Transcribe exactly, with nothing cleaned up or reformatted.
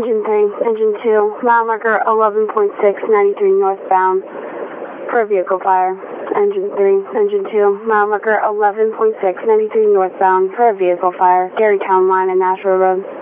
Engine three, engine two, mile marker eleven point six, ninety-three northbound, for a vehicle fire. Engine three, engine two, mile marker eleven point six, ninety-three northbound, for a vehicle fire, Garytown line and Nashville Road.